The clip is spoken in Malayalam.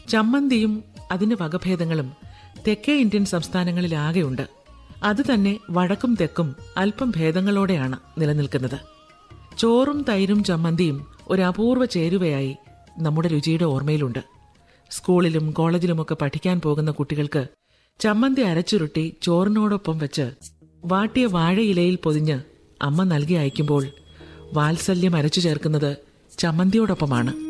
ചമ്മന്തിയും അതിന്റെ വകഭേദങ്ങളും തെക്കേ ഇന്ത്യൻ സംസ്ഥാനങ്ങളിലാകെയുണ്ട്. അത് തന്നെ വടക്കും തെക്കും അല്പം ഭേദങ്ങളോടെയാണ് നിലനിൽക്കുന്നത്. ചോറും തൈരും ചമ്മന്തിയും ഒരു അപൂർവ ചേരുവയായി നമ്മുടെ രുചിയുടെ ഓർമ്മയിലുണ്ട്. സ്കൂളിലും കോളേജിലുമൊക്കെ പഠിക്കാൻ പോകുന്ന കുട്ടികൾക്ക് ചമ്മന്തി അരച്ചുരുട്ടി ചോറിനോടൊപ്പം വെച്ച് വാട്ടിയ വാഴയിലയിൽ പൊതിഞ്ഞ് അമ്മ നൽകി അയക്കുമ്പോൾ വാത്സല്യം അരച്ചു ചേർക്കുന്നത് ചമ്മന്തിയോടൊപ്പമാണ്.